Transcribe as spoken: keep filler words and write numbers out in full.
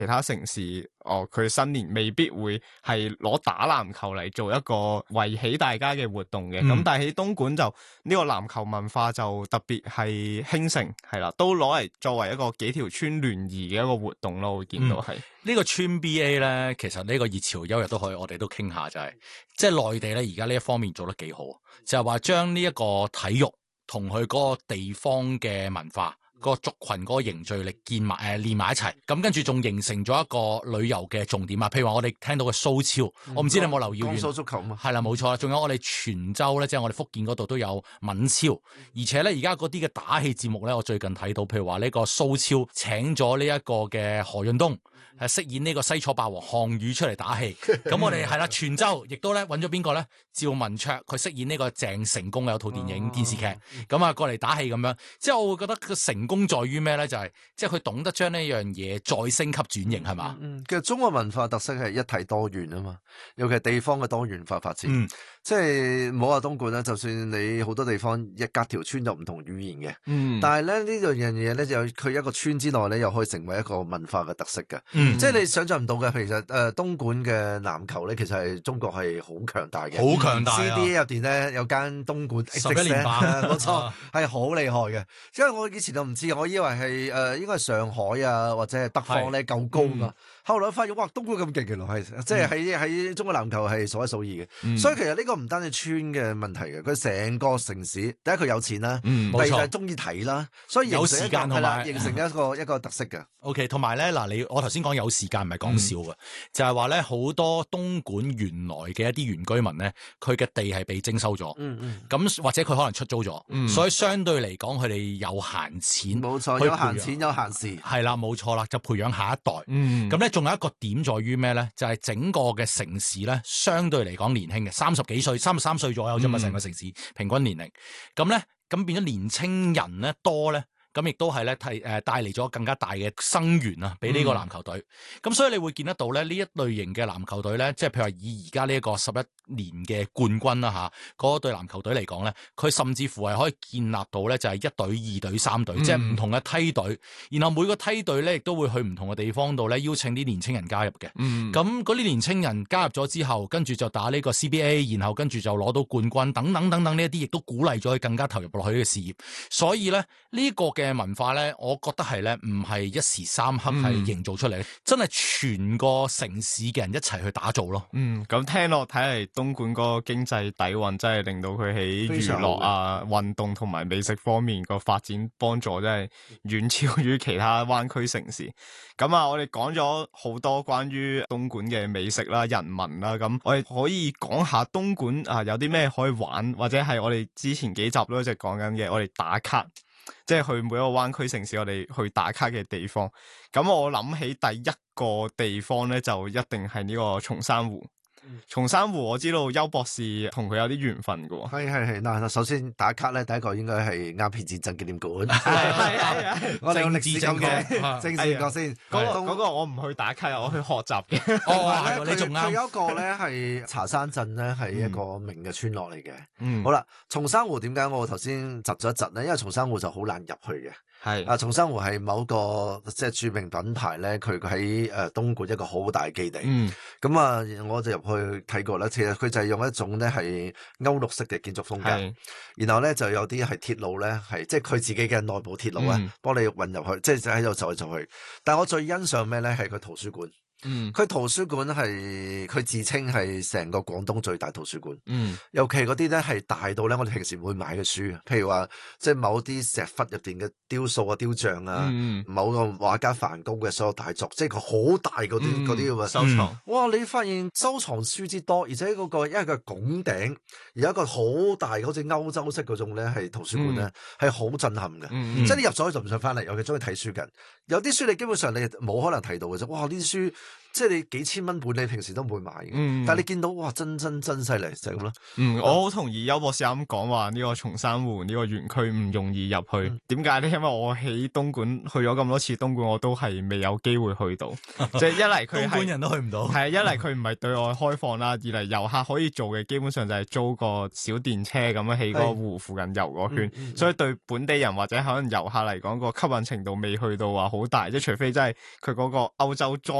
其他城市哦，佢新年未必會係攞打籃球嚟做一個維起大家嘅活動嘅。咁、嗯、但係喺東莞就呢、這個籃球文化就特別係興盛，係啦，都攞嚟作為一個幾條村聯誼嘅一個活動咯。會見到係呢、 嗯這個村 B A 咧，其實呢個熱潮休日都可以，我哋都傾下就係、是，即係內地咧而家呢一方面做得幾好，就係話將呢一個體育同佢嗰個地方嘅文化。個族群嗰個凝聚力建埋誒連埋一齊，咁跟住仲形成咗一個旅遊嘅重點啊！譬如話我哋聽到嘅蘇超，嗯、我唔知你有冇留意？ 江蘇足球嘛， 係啦，冇錯啦。仲有我哋泉州咧，即係我哋福建嗰度都有閩超，而且咧而家嗰啲嘅打氣節目咧，我最近睇到，譬如話呢個蘇超請咗呢一個嘅何潤東係飾演呢個西楚霸王項羽出嚟打氣。咁我哋係啦，泉州亦都咧揾咗邊個咧？趙文卓佢飾演呢個鄭成功有套電影、哦、電視劇，咁啊過嚟打氣咁樣。即係我會覺得個成功在於咩咧？就係、是、即係佢懂得將呢樣嘢再升級轉型係嘛？ 嗯，其實中國文化特色係一體多元啊嘛，尤其係地方嘅多元化發展。 嗯， 即係唔好話東莞啦，就算你好多地方一隔條村有唔同語言嘅， 嗯， 但係咧呢樣嘢咧就佢一個村之內咧又可以成為一個文化嘅特色嘅。 嗯， 即係你想象唔到嘅，其實誒、呃、東莞嘅籃球咧，其實係中國係好強大嘅， 好強大啊 C D A 入邊咧有間東莞十一連霸， 冇錯係好厲害嘅。因為我以前都唔知，我以為係誒、呃、應該係上海啊或者係北方咧夠高嘛。後來發現哇，東莞咁勁嘅咯，係即係喺喺中國籃球係數一數二嘅。嗯、所以其實呢個唔單止村嘅問題嘅，佢成個城市第一佢有錢啦， 嗯、 第二就係中意睇啦，所以有時間係啦， 形成一個一個特色嘅。 O K， 同埋咧嗱，你我頭先講有時間唔係講笑嘅，嗯、就係話咧好多東莞原來嘅一啲原居民咧，佢嘅地係被徵收咗，嗯嗯，咁或者佢可能出租咗，嗯、所以相對嚟講佢哋有閒錢， 冇錯，有閒錢有閒時， 係啦，冇錯啦，就培養下一代， 嗯， 咁咧仲有一個點在於咩咧？就係、是、整個嘅城市咧，相對嚟講年輕嘅，三十幾歲、三十三歲左右啫嘛，成個城市平均年齡，咁咧咁變咗年青人咧多咧。咁亦都係咧，係誒帶嚟咗更加大嘅生源啊，俾呢個籃球隊。咁、嗯、所以你會見得到咧，呢一類型嘅籃球隊咧，即係譬如話以而家呢一個十一年嘅冠軍啦嚇，嗰隊籃球隊嚟講咧，佢甚至乎係可以建立到咧，就係一隊、二隊、三隊，嗯、即係唔同嘅梯隊。然後每個梯隊咧，亦都會去唔同嘅地方度咧，邀請啲年青人加入嘅。咁嗰啲年青人加入咗之後，跟住就打呢個 C B A，然後跟住就攞到冠軍，等等等等呢一啲，亦都鼓勵咗佢更加投入落去呢個事業。所以咧，呢、這個嘅嘅文化咧，我覺得係咧，唔係一時三刻係營造出嚟，嗯、真係全個城市嘅人一齊去打造咯。 嗯，咁聽落睇嚟，東莞嗰個經濟底蘊真係令到佢喺娛樂啊、運動同埋美食方面個發展幫助真係遠超於其他灣區城市。咁啊，我哋講咗好多關於東莞嘅美食啦、人民啦，咁我哋可以講下東莞啊有啲咩可以玩，或者係我哋之前幾集都一直講緊嘅，我哋打卡。即係去每一個灣區城市，我哋去打卡嘅地方。咁我諗起第一個地方咧，就一定係呢個松山湖。松山湖我知道邱博士同佢有啲緣分噶。 係係係嗱，首先打卡咧，第一個應該係鴉片戰爭紀念館。 係係係， 我哋用歷史咁講，正史講先。 嗰個嗰個我唔去打卡，我去學習嘅。 哦，你仲啱。 佢有一個咧係茶山鎮咧，係一個名嘅村落嚟嘅。 嗯， 好啦，松山湖點解我頭先窒咗一窒咧？因為松山湖就好難入去嘅。 係啊，松山湖係某個即係著名品牌咧，佢喺誒東莞一個好大基地。嗯，咁啊，我就入去睇過啦。其實佢就係用一種咧係歐陸式嘅建築風格，是然後咧就有啲係鐵路咧，係即係佢自己嘅內部鐵路啊，嗯、幫你運入去，即係喺度走嚟走去。但係我最欣賞咩咧？係佢圖書館。嗯，佢圖書館係佢自稱係成個廣東最大圖書館。嗯，尤其嗰啲咧係大到咧，我哋平時唔會買嘅書，譬如話即係某啲石窟入邊嘅雕塑啊、雕像啊，嗯、某個畫家梵高嘅所有大作，即係佢好大嗰啲嗰啲咁嘅收藏。嗯、哇！你發現收藏書之多，而且嗰、嗰個因為佢拱頂，而有一個好大好似歐洲式嗰種咧係圖書館咧，係好、嗯、震撼嘅。嗯嗯、即係你入咗去就唔想翻嚟，尤其中意睇書緊。有啲書你基本上你冇可能睇到嘅啫。哇！呢啲書即係你幾千蚊本，你平時都唔會買嘅。 嗯、 但係你見到哇，真真真犀利就係咁咯。 嗯，我好同意邱博士啱講話呢個松山湖呢個園區唔容易入去。點解咧？因為我喺東莞去咗咁多次東莞，我都係未有機會去到。即係一嚟佢係東莞人都去唔到， 係一嚟佢唔係對外開放啦，二嚟遊客可以做嘅基本上就係租個小電車咁樣喺個湖附近遊個圈， 嗯嗯、 所以對本地人或者可能遊客嚟講個吸引程度未去到話好大，即係除非真係佢嗰個歐洲裝